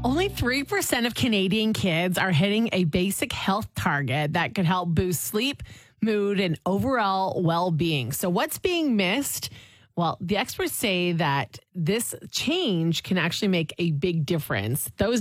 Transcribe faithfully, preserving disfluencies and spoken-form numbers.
Only three percent of Canadian kids are hitting a basic health target that could help boost sleep, mood, and overall well-being. So what's being missed? Well, the experts say that this change can actually make a big difference. Those